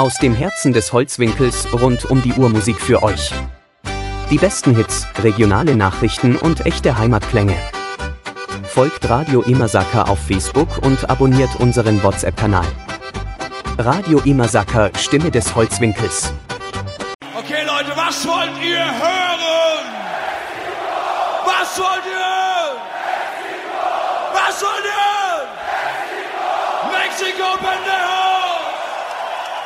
Aus dem Herzen des Holzwinkels rund um die Uhr Musik für euch. Die besten Hits, regionale Nachrichten und echte Heimatklänge. Folgt Radio Imasaka auf Facebook und abonniert unseren WhatsApp-Kanal. Radio Imasaka, Stimme des Holzwinkels. Okay Leute, was wollt ihr hören? Was wollt ihr? Was wollt ihr? Mexiko, Pendejo!